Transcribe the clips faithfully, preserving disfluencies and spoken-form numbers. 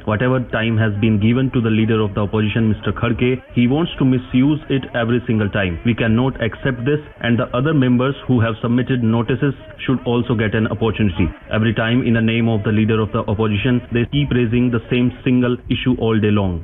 Whatever time has been given to the leader of the opposition, Mister Khadge, he wants to misuse it every single time. We cannot accept this, and the other members who have submitted notices should also get an opportunity. Every time, in the name of the leader of the opposition, they keep raising the same single issue all day long.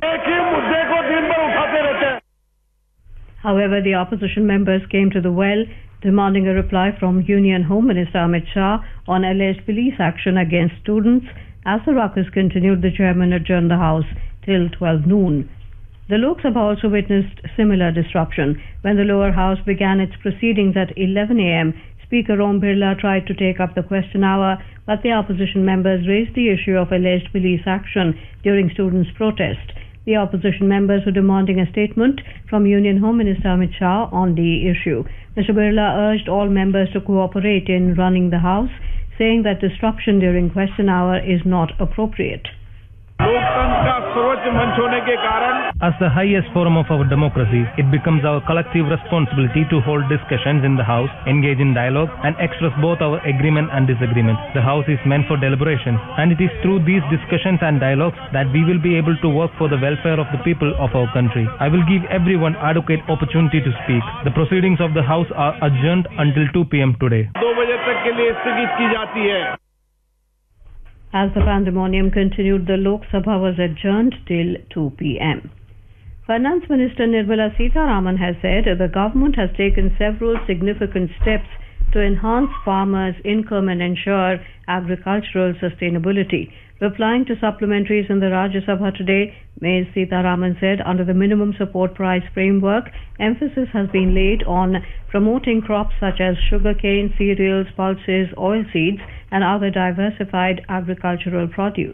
However, the opposition members came to the well, demanding a reply from Union Home Minister Amit Shah on alleged police action against students. As the ruckus continued, the chairman adjourned the House till twelve noon. The Lok Sabha also witnessed similar disruption. When the lower house began its proceedings at eleven a m, Speaker Om Birla tried to take up the question hour, but the opposition members raised the issue of alleged police action during students' protest. The opposition members were demanding a statement from Union Home Minister Amit Shah on the issue. Mister Birla urged all members to cooperate in running the House, saying that disruption during question hour is not appropriate. As the highest forum of our democracy, it becomes our collective responsibility to hold discussions in the House, engage in dialogue, and express both our agreement and disagreement. The House is meant for deliberation, and it is through these discussions and dialogues that we will be able to work for the welfare of the people of our country. I will give everyone adequate opportunity to speak. The proceedings of the House are adjourned until two p m today. As the pandemonium continued, the Lok Sabha was adjourned till two p m Finance Minister Nirmala Sitharaman has said the government has taken several significant steps to enhance farmers' income and ensure agricultural sustainability. Replying to supplementaries in the Rajya Sabha today, Miz Sitharaman said under the minimum support price framework, emphasis has been laid on promoting crops such as sugarcane, cereals, pulses, oilseeds, and other diversified agricultural produce.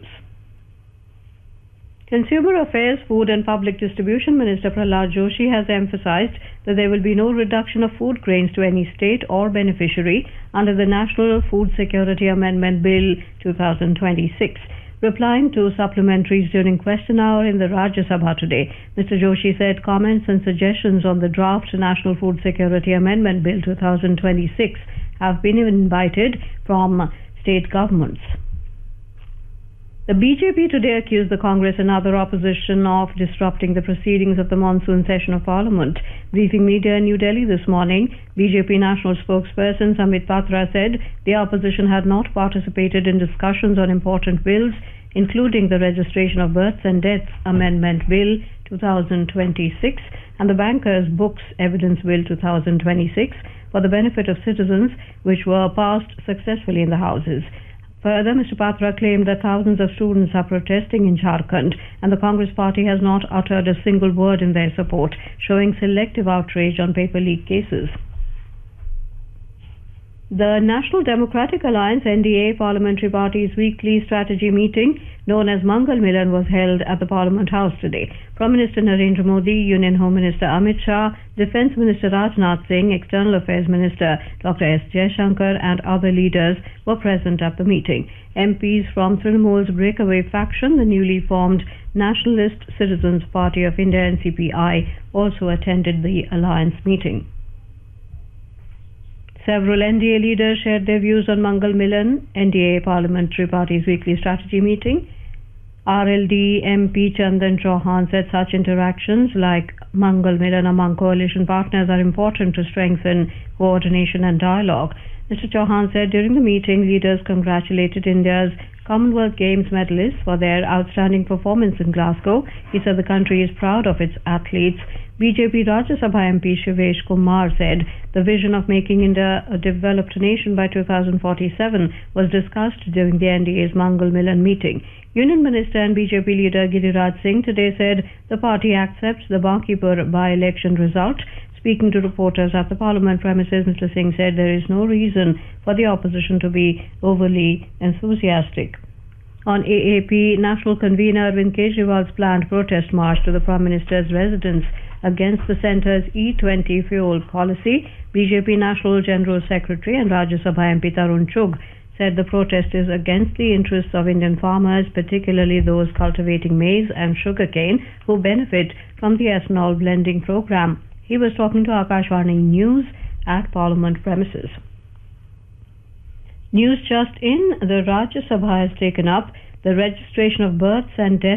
Consumer Affairs, Food and Public Distribution Minister Prahlad Joshi has emphasized that there will be no reduction of food grains to any state or beneficiary under the National Food Security Amendment Bill two thousand twenty-six. Replying to supplementaries during question hour in the Rajya Sabha today, Mister Joshi said comments and suggestions on the draft National Food Security Amendment Bill two thousand twenty-six have been invited from state governments. The B J P today accused the Congress and other opposition of disrupting the proceedings of the monsoon session of Parliament. Briefing media in New Delhi this morning, B J P national spokesperson Sambit Patra said the opposition had not participated in discussions on important bills, including the Registration of Births and Deaths Amendment Bill two thousand twenty-six and the Bankers' Books Evidence Bill two thousand twenty-six for the benefit of citizens, which were passed successfully in the Houses. Further, Mister Patra claimed that thousands of students are protesting in Jharkhand and the Congress party has not uttered a single word in their support, showing selective outrage on paper leak cases. The National Democratic Alliance N D A Parliamentary Party's weekly strategy meeting, known as Mangal Milan, was held at the Parliament House today. Prime Minister Narendra Modi, Union Home Minister Amit Shah, Defence Minister Rajnath Singh, External Affairs Minister Doctor S Jaishankar and other leaders were present at the meeting. M Ps from Trinamool's breakaway faction, the newly formed Nationalist Citizens Party of India N C P I, also attended the alliance meeting. Several N D A leaders shared their views on Mangal Milan, N D A Parliamentary Party's weekly strategy meeting. R L D M P Chandan Chauhan said such interactions like Mangal Milan among coalition partners are important to strengthen coordination and dialogue. Mister Chauhan said during the meeting, leaders congratulated India's Commonwealth Games medalists for their outstanding performance in Glasgow. He said the country is proud of its athletes. B J P Rajya Sabha M P Shivesh Kumar said the vision of making India a developed nation by two thousand forty-seven was discussed during the N D A's Mangal Milan meeting. Union Minister and B J P leader Giriraj Singh today said the party accepts the Bankipur by-election result. Speaking to reporters at the Parliament premises, Mister Singh said there is no reason for the opposition to be overly enthusiastic. On A A P, National Convener Arvind Kejriwal's planned protest march to the Prime Minister's residence against the centre's E twenty fuel policy, B J P National General Secretary and Rajya Sabha M P Tarun Chugh said the protest is against the interests of Indian farmers, particularly those cultivating maize and sugarcane, who benefit from the ethanol blending program. He was talking to Akashvani News at Parliament premises. News just in, the Rajya Sabha has taken up the registration of births and deaths